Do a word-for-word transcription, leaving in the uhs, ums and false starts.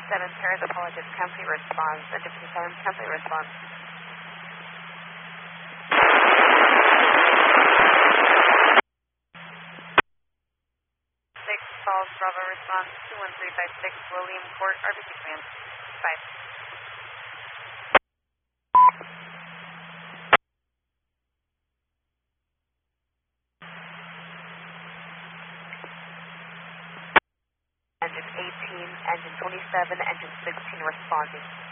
twenty-seven, Paris apologist, company response. Engine twenty-seven, company response. six, Falls, Bravo response, two one three five six, William Court, R B C command. five. Engine eighteen, engine twenty-seven, engine sixteen responding.